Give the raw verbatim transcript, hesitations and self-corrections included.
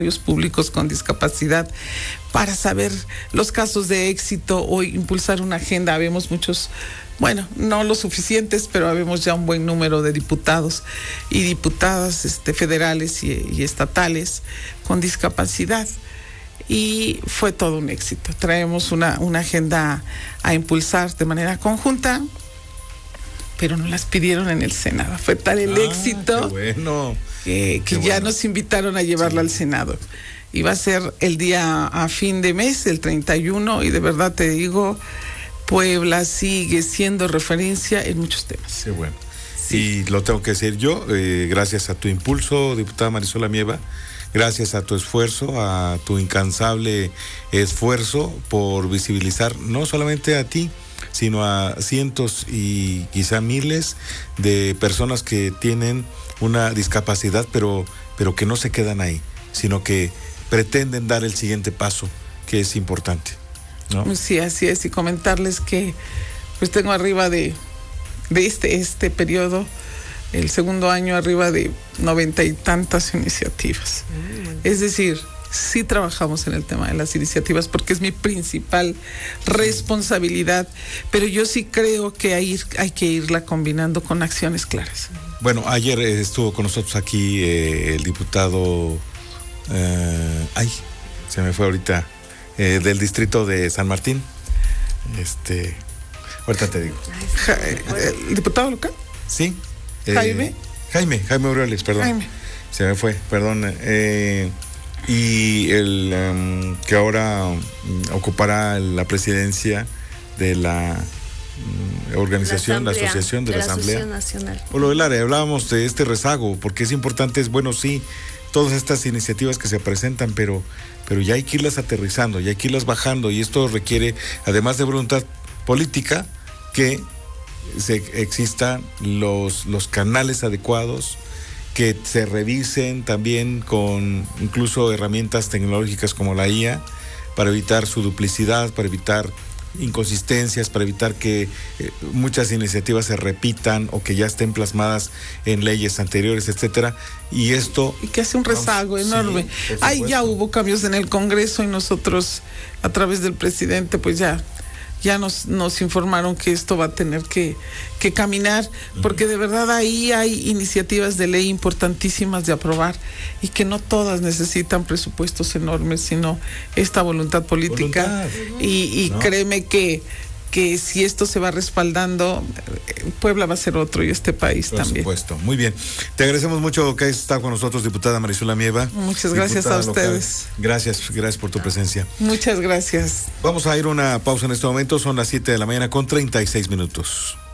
públicos con discapacidad para saber los casos de éxito o impulsar una agenda. Habemos muchos, bueno, no los suficientes, pero habemos ya un buen número de diputados y diputadas este, federales y, y estatales con discapacidad. Y fue todo un éxito. Traemos una, una agenda a impulsar de manera conjunta, pero nos las pidieron en el Senado. Fue tal el ah, éxito qué bueno, que, que qué ya bueno. nos invitaron a llevarla sí. al Senado. Y va a ser el día a fin de mes, el treinta y uno, y de verdad te digo, Puebla sigue siendo referencia en muchos temas. Qué bueno. Sí. Y lo tengo que decir yo, eh, gracias a tu impulso, diputada Marisol Amieva, gracias a tu esfuerzo, a tu incansable esfuerzo por visibilizar no solamente a ti, sino a cientos y quizá miles de personas que tienen una discapacidad, pero, pero que no se quedan ahí, sino que pretenden dar el siguiente paso, que es importante, ¿no? Sí, así es, y comentarles que pues tengo arriba de, de este, este periodo, el segundo año, arriba de noventa y tantas iniciativas. Mm. Es decir, sí trabajamos en el tema de las iniciativas porque es mi principal responsabilidad, pero yo sí creo que hay, hay que irla combinando con acciones claras. Bueno, ayer estuvo con nosotros aquí eh, el diputado, eh, ay, se me fue ahorita, eh, del distrito de San Martín. Este, ahorita te digo. Ja, ¿El diputado local? Sí. Eh, Jaime. Jaime, Jaime Aureoles, perdón. Jaime. Se me fue, perdón. Eh, y el um, que ahora um, ocupará la presidencia de la um, organización, la, asamblea, la asociación de, de la, la Asamblea Nacional. O lo del área, hablábamos de este rezago, porque es importante, es bueno, sí, todas estas iniciativas que se presentan, pero, pero ya hay que irlas aterrizando, ya hay que irlas bajando, y esto requiere, además de voluntad política, que se existan los, los canales adecuados, que se revisen también con incluso herramientas tecnológicas como la I A para evitar su duplicidad, para evitar inconsistencias, para evitar que eh, muchas iniciativas se repitan o que ya estén plasmadas en leyes anteriores, etcétera. Y esto... Y que hace un rezago vamos, enorme. Sí, Ahí ya hubo cambios en el Congreso y nosotros, a través del presidente, pues ya... ya nos, nos informaron que esto va a tener que, que caminar, porque de verdad ahí hay iniciativas de ley importantísimas de aprobar y que no todas necesitan presupuestos enormes, sino esta voluntad política. Voluntad. Y, y ¿no? créeme que, que si esto se va respaldando, Puebla va a ser otro y este país Por también. Por supuesto, muy bien. Te agradecemos mucho que hayas estado con nosotros, diputada Marisol Amieva. Muchas gracias a ustedes. Local. Gracias, gracias por tu presencia. Muchas gracias. Vamos a ir a una pausa en este momento, son las siete de la mañana con treinta y seis minutos.